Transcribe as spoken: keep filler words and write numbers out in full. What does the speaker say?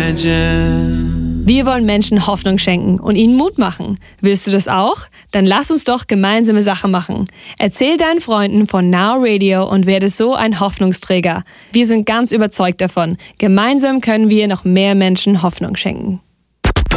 imagine. Wir wollen Menschen Hoffnung schenken und ihnen Mut machen. Willst du das auch? Dann lass uns doch gemeinsame Sache machen. Erzähl deinen Freunden von Now Radio und werde so ein Hoffnungsträger. Wir sind ganz überzeugt davon. Gemeinsam können wir noch mehr Menschen Hoffnung schenken.